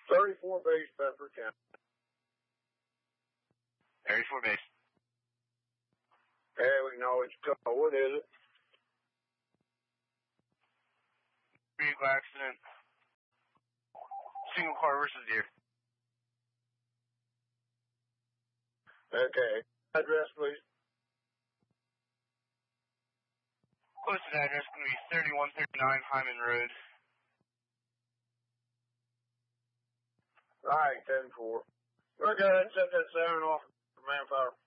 34 base, Pepper County. 34 base. Yeah, we know it's cold. What is it? Vehicle accident. Single car versus deer. Okay. Address, please. Posted address going to be 3139 Hyman Road. All right, 10-4. We're good. Set that siren off for manpower.